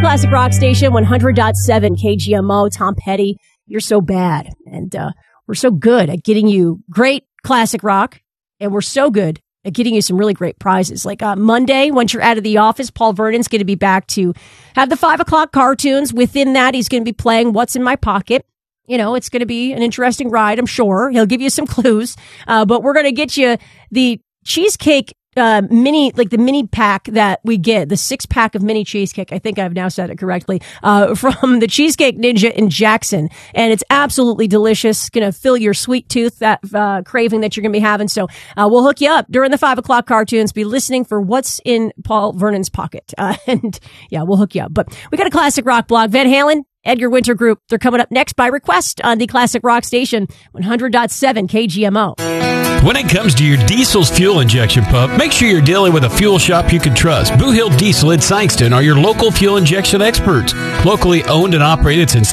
Classic Rock Station, 100.7 KGMO. Tom Petty, you're so bad. And we're so good at getting you great classic rock. And we're so good at getting you some really great prizes. Like Monday, once you're out of the office, Paul Vernon's going to be back to have the 5 o'clock cartoons. Within that, he's going to be playing What's in My Pocket. You know, it's going to be an interesting ride, I'm sure. He'll give you some clues. But we're going to get you the cheesecake mini, like the mini pack that we get, the 6-pack of mini cheesecake. I think I've now said it correctly, from the Cheesecake Ninja in Jackson. And it's absolutely delicious. Going to fill your sweet tooth, that craving that you're going to be having. So we'll hook you up during the 5 o'clock cartoons. Be listening for What's in Paul Vernon's Pocket. And yeah, we'll hook you up. But we got a classic rock blog. Van Halen, Edgar Winter Group. They're coming up next by request on the Classic Rock Station, 100.7 KGMO. When it comes to your diesel's fuel injection pump, make sure you're dealing with a fuel shop you can trust. Boo Hill Diesel in Sykeston are your local fuel injection experts. Locally owned and operated since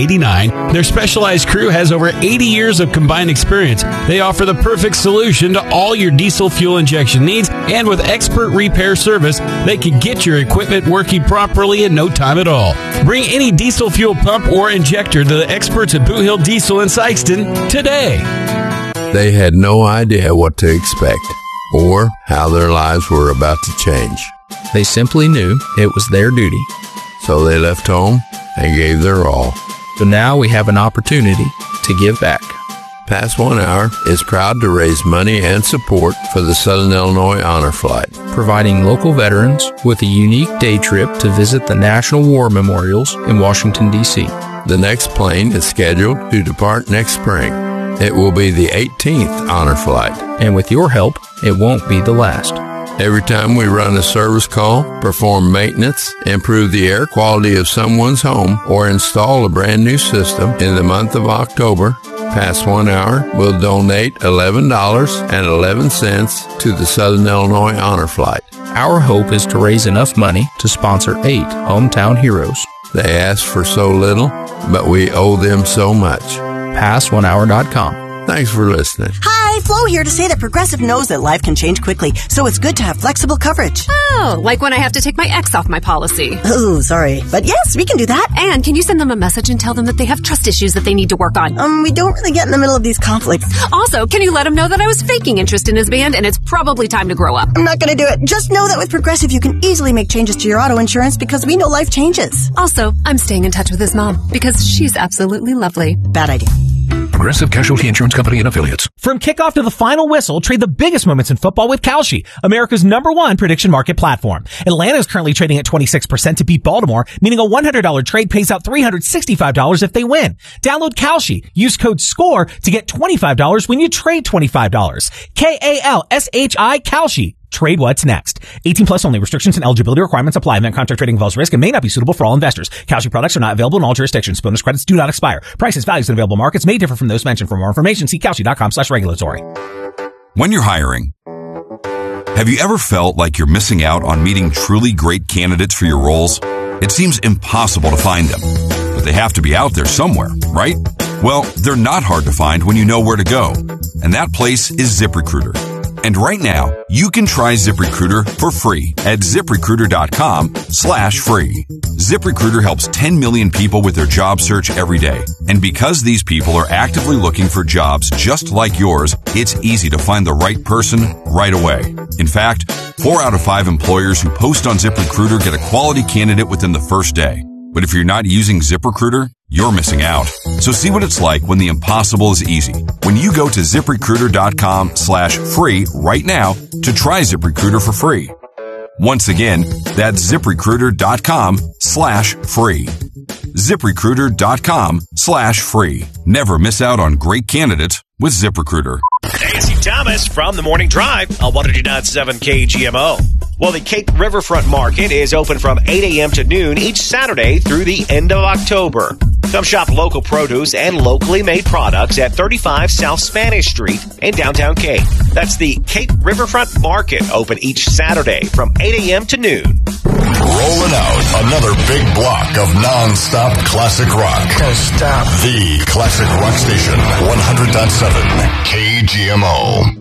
1989, their specialized crew has over 80 years of combined experience. They offer the perfect solution to all your diesel fuel injection needs, and with expert repair service, they can get your equipment working properly in no time at all. Bring any diesel fuel pump or injector to the experts at Boo Hill Diesel in Sykeston today. They had no idea what to expect or how their lives were about to change. They simply knew it was their duty. So they left home and gave their all. So now we have an opportunity to give back. Past 1 Hour is proud to raise money and support for the Southern Illinois Honor Flight, providing local veterans with a unique day trip to visit the National War Memorials in Washington, D.C. The next plane is scheduled to depart next spring. It will be the 18th honor flight. And with your help, it won't be the last. Every time we run a service call, perform maintenance, improve the air quality of someone's home, or install a brand new system in the month of October, Past 1 Hour will donate $11.11 to the Southern Illinois Honor Flight. Our hope is to raise enough money to sponsor 8 hometown heroes. They ask for so little, but we owe them so much. Past1hour.com. Thanks for listening. Hi, Flo here to say that Progressive knows that life can change quickly, so it's good to have flexible coverage. Oh, like when I have to take my ex off my policy. Oh, sorry. But yes, we can do that. And can you send them a message and tell them that they have trust issues that they need to work on? We don't really get in the middle of these conflicts. Also, can you let them know that I was faking interest in his band and it's probably time to grow up? I'm not going to do it. Just know that with Progressive, you can easily make changes to your auto insurance because we know life changes. Also, I'm staying in touch with his mom because she's absolutely lovely. Bad idea. Progressive Casualty Insurance Company and Affiliates. From kickoff to the final whistle, trade the biggest moments in football with Kalshi, America's #1 prediction market platform. Atlanta is currently trading at 26% to beat Baltimore, meaning a $100 trade pays out $365 if they win. Download Kalshi. Use code SCORE to get $25 when you trade $25. KALSHI Kalshi. Trade what's next. 18 plus only. Restrictions and eligibility requirements apply. Event contract trading involves risk and may not be suitable for all investors. Kalshi products are not available in all jurisdictions. Bonus credits do not expire. Prices, values, and available markets may differ from those mentioned. For more information, see Kalshi.com/regulatory. When you're hiring, have you ever felt like you're missing out on meeting truly great candidates for your roles? It seems impossible to find them, but they have to be out there somewhere, right? Well, they're not hard to find when you know where to go. And that place is ZipRecruiter. And right now, you can try ZipRecruiter for free at ZipRecruiter.com/free. ZipRecruiter helps 10 million people with their job search every day. And because these people are actively looking for jobs just like yours, it's easy to find the right person right away. In fact, 4 out of 5 employers who post on ZipRecruiter get a quality candidate within the first day. But if you're not using ZipRecruiter, you're missing out. So see what it's like when the impossible is easy. When you go to ZipRecruiter.com/free right now to try ZipRecruiter for free. Once again, that's ZipRecruiter.com/free. ZipRecruiter.com/free. Never miss out on great candidates with ZipRecruiter. Nancy Thomas from the Morning Drive on 102.7 KGMO. Well, the Cape Riverfront Market is open from 8 a.m. to noon each Saturday through the end of October. Come shop local produce and locally made products at 35 South Spanish Street in downtown Cape. That's the Cape Riverfront Market, open each Saturday from 8 a.m. to noon. Rolling out another big block of non-stop classic rock. Don't stop. The Classic Rock Station, 100.7 KGMO.